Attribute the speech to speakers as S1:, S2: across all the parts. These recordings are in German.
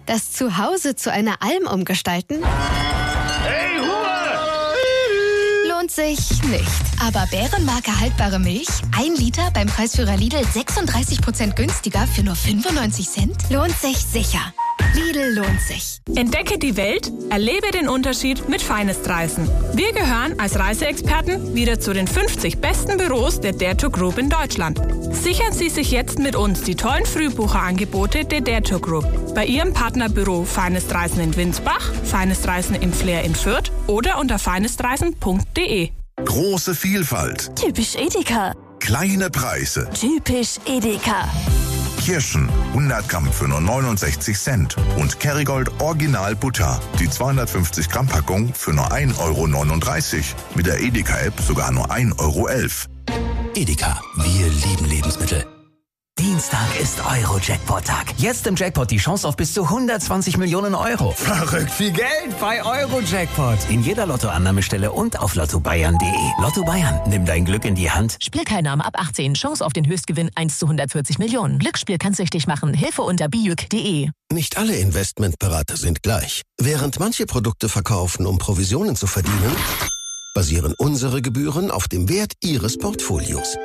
S1: Das Zuhause zu einer Alm umgestalten?
S2: Hey, Ruhe!
S1: Lohnt sich nicht. Aber Bärenmarke haltbare Milch? 1 Liter beim Preisführer Lidl 36% günstiger für nur 95 Cent? Lohnt sich sicher. Lidl lohnt sich.
S3: Entdecke die Welt, erlebe den Unterschied mit Finest-Reisen. Wir gehören als Reiseexperten wieder zu den 50 besten Büros der Dare to Group in Deutschland. Sichern Sie sich jetzt mit uns die tollen Frühbucherangebote der Dare to Group. Bei Ihrem Partnerbüro Finest-Reisen in Winsbach, Finest-Reisen im Flair in Fürth oder unter finestreisen.de.
S4: Große Vielfalt.
S5: Typisch Edeka.
S4: Kleine Preise.
S5: Typisch Edeka.
S4: Kirschen, 100 Gramm für nur 69 Cent. Und Kerrygold Original Butter, die 250 Gramm Packung für nur 1,39 €. Mit der Edeka-App sogar nur 1,11 €.
S6: Edeka, wir lieben Lebensmittel. Dienstag ist Euro-Jackpot-Tag. Jetzt im Jackpot die Chance auf bis zu 120 Millionen €.
S7: Verrückt viel Geld bei Euro-Jackpot.
S6: In jeder Lottoannahmestelle und auf lottobayern.de. Lotto Bayern, nimm dein Glück in die Hand.
S8: Spielteilnahme ab 18. Chance auf den Höchstgewinn 1 zu 140 Millionen. Glücksspiel kann süchtig machen. Hilfe unter biuk.de.
S9: Nicht alle Investmentberater sind gleich. Während manche Produkte verkaufen, um Provisionen zu verdienen, basieren unsere Gebühren auf dem Wert Ihres Portfolios.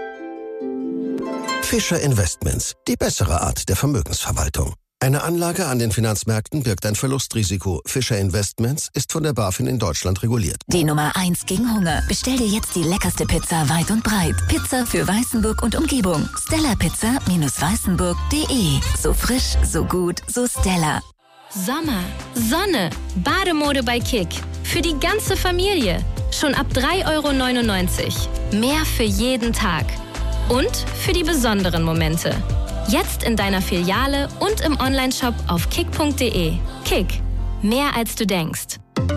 S9: Fischer Investments, die bessere Art der Vermögensverwaltung. Eine Anlage an den Finanzmärkten birgt ein Verlustrisiko. Fischer Investments ist von der BaFin in Deutschland reguliert.
S5: Die Nummer 1 gegen Hunger. Bestell dir jetzt die leckerste Pizza weit und breit. Pizza für Weißenburg und Umgebung. StellaPizza-Weißenburg.de. So frisch, so gut, so Stella.
S10: Sommer, Sonne, Bademode bei Kick. Für die ganze Familie. Schon ab 3,99 €. Mehr für jeden Tag. Und für die besonderen Momente. Jetzt in deiner Filiale und im Onlineshop auf kick.de. Kick. Mehr als du denkst.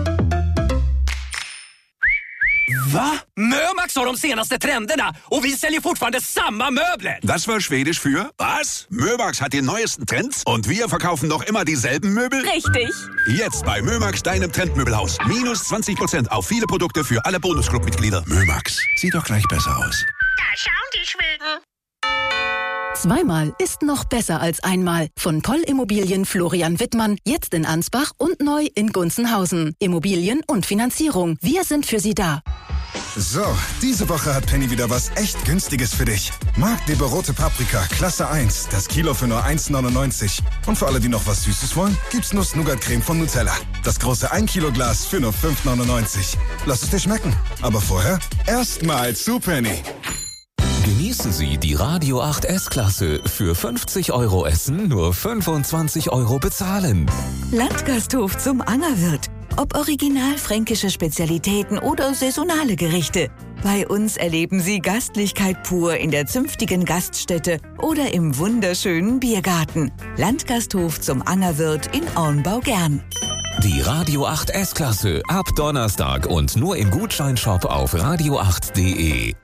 S11: Va? Mömax har de senaste trenderna och vi säljer fortfarande samma möbler.
S12: Das war Schwedisch für was? Mömax hat die neuesten Trends und wir verkaufen noch immer dieselben Möbel?
S8: Richtig.
S12: Jetzt bei Mömax, deinem Trendmöbelhaus. Minus 20% auf viele Produkte für alle Bonusclub-Mitglieder. Mömax, sieht doch gleich besser aus.
S13: Da schauen die Schweden.
S14: Zweimal ist noch besser als einmal. Von Poll Immobilien Florian Wittmann, jetzt in Ansbach und neu in Gunzenhausen. Immobilien und Finanzierung. Wir sind für Sie da.
S15: So, diese Woche hat Penny wieder was echt Günstiges für dich. Magdeburg rote Paprika, Klasse 1, das Kilo für nur 1,99. Und für alle, die noch was Süßes wollen, gibt's Nuss-Nougat-Creme von Nutella. Das große 1 Kilo Glas für nur 5,99. Lass es dir schmecken. Aber vorher erstmal zu Penny.
S16: Genießen Sie die Radio 8 S-Klasse. Für 50 € essen, nur 25 € bezahlen.
S17: Landgasthof zum Angerwirt. Ob original-fränkische Spezialitäten oder saisonale Gerichte. Bei uns erleben Sie Gastlichkeit pur in der zünftigen Gaststätte oder im wunderschönen Biergarten. Landgasthof zum Angerwirt in Ornbau-Gern.
S16: Die Radio 8 S-Klasse ab Donnerstag und nur im Gutscheinshop auf radio8.de.